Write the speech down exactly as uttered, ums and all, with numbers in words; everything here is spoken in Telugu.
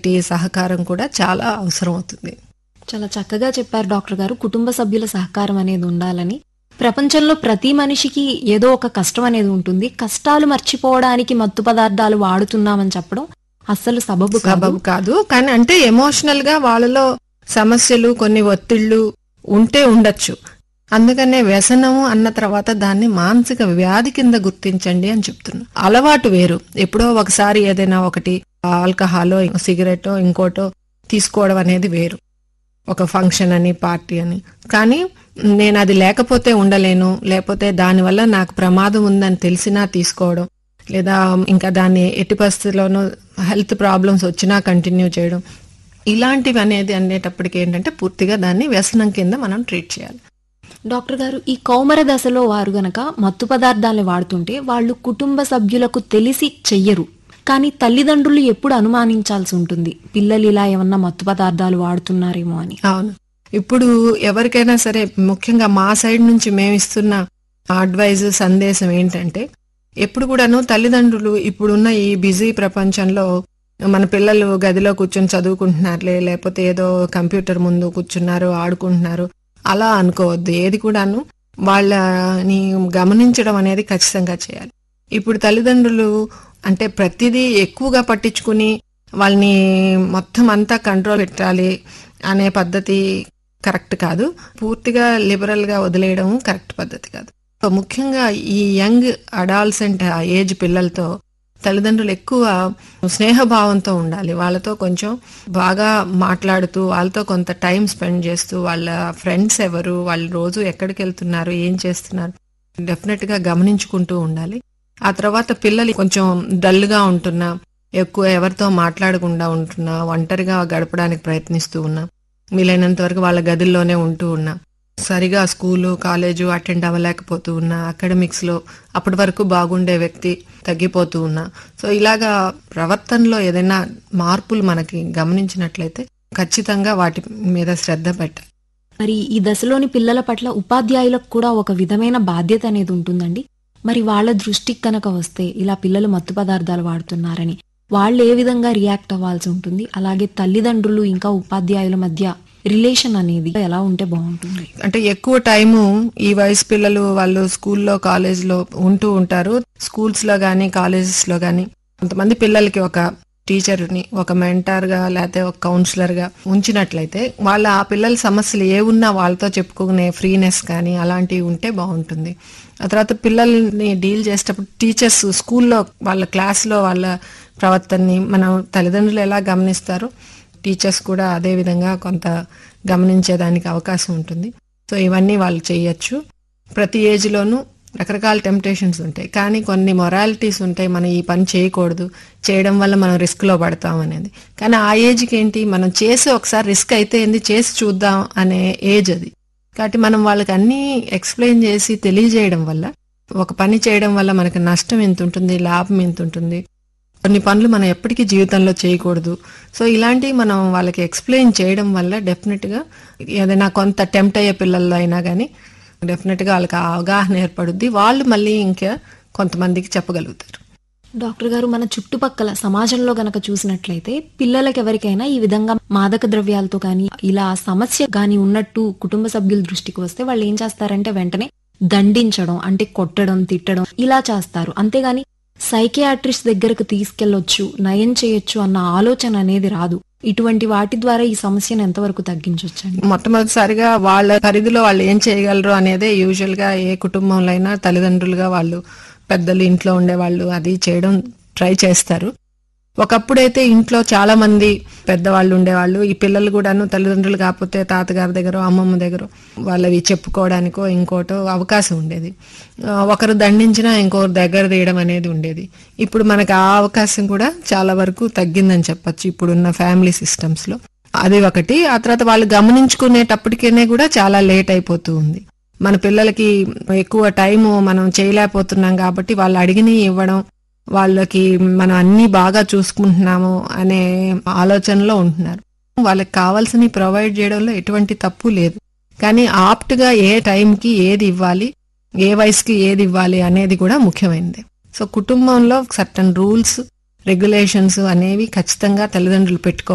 రెస్పాన్సిబిలిటీ, సహకారం కూడా చాలా అవసరం అవుతుంది. చాలా చక్కగా చెప్పారు డాక్టర్ గారు. కుటుంబ సభ్యుల సహకారం అనేది ఉండాలని. ప్రపంచంలో ప్రతి మనిషికి ఏదో ఒక కష్టం అనేది ఉంటుంది. కష్టాలు మర్చిపోవడానికి మత్తు పదార్థాలు వాడుతున్నామని చెప్పడం అస్సలు సబబు సబబు కాదు. కానీ అంటే ఎమోషనల్ గా వాళ్ళలో సమస్యలు, కొన్ని ఒత్తిళ్లు ఉంటే ఉండొచ్చు. అందుకనే వ్యసనము అన్న తర్వాత దాన్ని మానసిక వ్యాధి కింద గుర్తించండి అని చెప్తున్నా. అలవాటు వేరు. ఎప్పుడో ఒకసారి ఏదైనా ఒకటి ఆల్కహాలో, సిగరెటో, ఇంకోటో తీసుకోవడం అనేది వేరు. ఒక ఫంక్షన్ అని, పార్టీ అని. కానీ నేను అది లేకపోతే ఉండలేను, లేకపోతే దానివల్ల నాకు ప్రమాదం ఉందని తెలిసినా తీసుకోవడం, లేదా ఇంకా దాన్ని ఎట్టి పరిస్థితుల్లోనూ హెల్త్ ప్రాబ్లమ్స్ వచ్చినా కంటిన్యూ చేయడం, ఇలాంటివి అనేది అనేటప్పటికి ఏంటంటే పూర్తిగా దాన్ని వ్యసనం కింద మనం ట్రీట్ చేయాలి. డాక్టర్ గారు, ఈ కౌమర దశలో వారు గనక మత్తు పదార్థాలను వాడుతుంటే వాళ్ళు కుటుంబ సభ్యులకు తెలిసి చెయ్యరు, కానీ తల్లిదండ్రులు ఎప్పుడు అనుమానించాల్సి ఉంటుంది పిల్లలు ఇలా ఏమన్నా మత్తు పదార్థాలు వాడుతున్నారేమో అని. అవును. ఇప్పుడు ఎవరికైనా సరే, ముఖ్యంగా మా సైడ్ నుంచి మేము ఇస్తున్న అడ్వైజ్, సందేశం ఏంటంటే ఎప్పుడు కూడాను తల్లిదండ్రులు ఇప్పుడున్న ఈ బిజీ ప్రపంచంలో మన పిల్లలు గదిలో కూర్చొని చదువుకుంటున్నారులే, లేకపోతే ఏదో కంప్యూటర్ ముందు కూర్చున్నారు, ఆడుకుంటున్నారు, అలా అనుకోవద్దు. ఏది కూడాను వాళ్ళని గమనించడం అనేది ఖచ్చితంగా చేయాలి. ఇప్పుడు తల్లిదండ్రులు అంటే ప్రతిదీ ఎక్కువగా పట్టించుకుని వాళ్ళని మొత్తం అంతా కంట్రోల్ పెట్టాలి అనే పద్ధతి కరెక్ట్ కాదు. పూర్తిగా లిబరల్ గా వదిలేయడం కరెక్ట్ పద్ధతి కాదు. ముఖ్యంగా ఈ యంగ్ అడాల్సెంట్ ఏజ్ పిల్లలతో తల్లిదండ్రులు ఎక్కువ స్నేహభావంతో ఉండాలి. వాళ్ళతో కొంచెం బాగా మాట్లాడుతూ, వాళ్ళతో కొంత టైం స్పెండ్ చేస్తూ, వాళ్ళ ఫ్రెండ్స్ ఎవరు, వాళ్ళు రోజు ఎక్కడికి వెళ్తున్నారు, ఏం చేస్తున్నారు డెఫినెట్ గా గమనించుకుంటూ ఉండాలి. ఆ తర్వాత పిల్లలు కొంచెం డల్గా ఉంటున్నా, ఎక్కువ ఎవరితో మాట్లాడకుండా ఉంటున్నా, ఒంటరిగా గడపడానికి ప్రయత్నిస్తూ ఉన్నా, వీలైనంత వరకు వాళ్ళ గదుల్లోనే ఉంటూ ఉన్నా, సరిగా స్కూలు, కాలేజు అటెండ్ అవ్వలేకపోతూ ఉన్నా, అకాడమిక్స్ లో అప్పటి వరకు బాగుండే వ్యక్తి తగ్గిపోతూ ఉన్నా, సో ఇలాగా ప్రవర్తనలో ఏదైనా మార్పులు మనకి గమనించినట్లయితే ఖచ్చితంగా వాటి మీద శ్రద్ధ పెట్టాలి. మరి ఈ దశలోని పిల్లల పట్ల ఉపాధ్యాయులకు కూడా ఒక విధమైన బాధ్యత అనేది ఉంటుందండి. మరి వాళ్ళ దృష్టికి కనుక వస్తే ఇలా పిల్లలు మత్తు పదార్థాలు వాడుతున్నారని వాళ్ళు ఏ విధంగా రియాక్ట్ అవ్వాల్సి ఉంటుంది? అలాగే తల్లిదండ్రులు ఇంకా ఉపాధ్యాయుల మధ్య రిలేషన్ అనేది ఎలా ఉంటే బాగుంటుంది? అంటే ఎక్కువ టైము ఈ వయసు పిల్లలు వాళ్ళు స్కూల్లో, కాలేజ్ లో ఉంటూ ఉంటారు. స్కూల్స్ లో గానీ, కాలేజెస్ లో గానీ కొంతమంది పిల్లలకి ఒక టీచర్ని, ఒక మెంటర్ గా లేకపోతే ఒక కౌన్సిలర్ గా ఉంచినట్లయితే వాళ్ళ ఆ పిల్లల సమస్యలు ఏ ఉన్నా వాళ్ళతో చెప్పుకునే ఫ్రీనెస్ కానీ అలాంటివి ఉంటే బాగుంటుంది. ఆ తర్వాత పిల్లల్ని డీల్ చేసేటప్పుడు టీచర్స్ స్కూల్లో వాళ్ళ క్లాస్లో వాళ్ళ ప్రవర్తనని మనం తల్లిదండ్రులు ఎలా గమనిస్తారో టీచర్స్ కూడా అదే విధంగా కొంత గమనించేదానికి అవకాశం ఉంటుంది. సో ఇవన్నీ వాళ్ళు చేయొచ్చు. ప్రతి ఏజ్లోనూ రకరకాల టెంప్టేషన్స్ ఉంటాయి, కానీ కొన్ని మొరాలిటీస్ ఉంటాయి. మనం ఈ పని చేయకూడదు, చేయడం వల్ల మనం రిస్క్లో పడతాం అనేది. కానీ ఆ ఏజ్కి ఏంటి, మనం చేసి ఒకసారి రిస్క్ అయితే ఏంది, చేసి చూద్దాం అనే ఏజ్ అది. కాబట్టి మనం వాళ్ళకి అన్నీ ఎక్స్ప్లెయిన్ చేసి తెలియజేయడం వల్ల, ఒక పని చేయడం వల్ల మనకి నష్టం ఎంత ఉంటుంది, లాభం ఎంత ఉంటుంది, కొన్ని పనులు మనం ఎప్పటికీ జీవితంలో చేయకూడదు. సో ఇలాంటివి మనం వాళ్ళకి ఎక్స్ప్లెయిన్ చేయడం వల్ల డెఫినెట్గా ఏదైనా కొంత టెంప్ట్ అయ్యే పిల్లల్లో అయినా కానీ డెఫినెట్గా వాళ్ళకి అవగాహన ఏర్పడుద్ది. వాళ్ళు మళ్ళీ ఇంకా కొంతమందికి చెప్పగలుగుతారు. డాక్టర్ గారు, మన చుట్టుపక్కల సమాజంలో గనక చూసినట్లయితే పిల్లలకి ఎవరికైనా ఈ విధంగా మాదక ద్రవ్యాలతో కానీ ఇలా సమస్య గాని ఉన్నట్టు కుటుంబ సభ్యుల దృష్టికి వస్తే వాళ్ళు ఏం చేస్తారంటే వెంటనే దండించడం, అంటే కొట్టడం, తిట్టడం ఇలా చేస్తారు. అంతేగాని సైకియాట్రిస్ట్ దగ్గరకు తీసుకెళ్లొచ్చు, నయం చేయొచ్చు అన్న ఆలోచన అనేది రాదు. ఇటువంటి వాటి ద్వారా ఈ సమస్యను ఎంతవరకు తగ్గించొచ్చండి? మొట్టమొదటిసారిగా వాళ్ళ పరిధిలో వాళ్ళు ఏం చేయగలరు అనేదే యూజువల్ గా ఏ కుటుంబంలో అయినా తల్లిదండ్రులుగా వాళ్ళు, పెద్దలు, ఇంట్లో ఉండే వాళ్ళు అది చేయడం ట్రై చేస్తారు. ఒకప్పుడైతే ఇంట్లో చాలా మంది పెద్దవాళ్ళు ఉండేవాళ్ళు. ఈ పిల్లలు కూడాను తల్లిదండ్రులు కాకపోతే తాతగారి దగ్గర, అమ్మమ్మ దగ్గర వాళ్ళవి చెప్పుకోవడానికో ఇంకోటో అవకాశం ఉండేది. ఒకరు దండించినా ఇంకొకరు దగ్గర తీయడం అనేది ఉండేది. ఇప్పుడు మనకు ఆ అవకాశం కూడా చాలా వరకు తగ్గిందని చెప్పచ్చు ఇప్పుడున్న ఫ్యామిలీ సిస్టమ్స్ లో. అది ఒకటి. ఆ తర్వాత వాళ్ళు గమనించుకునేటప్పటికనే కూడా చాలా లేట్ అయిపోతూ ఉంది. మన పిల్లలకి ఎక్కువ టైము మనం చేయలేకపోతున్నాం కాబట్టి వాళ్ళు అడిగిని ఇవ్వడం, వాళ్ళకి మనం అన్ని బాగా చూసుకుంటున్నాము అనే ఆలోచనలో ఉంటున్నారు. వాళ్ళకి కావాల్సినవి ప్రొవైడ్ చేయడంలో ఎటువంటి తప్పు లేదు. కానీ ఆప్ట్ గా ఏ టైంకి ఏది ఇవ్వాలి, ఏ వయసుకి ఏది ఇవ్వాలి అనేది కూడా ముఖ్యమైనది. సో కుటుంబంలో సర్టన్ రూల్స్, రెగ్యులేషన్స్ అనేవి ఖచ్చితంగా తల్లిదండ్రులు పెట్టుకో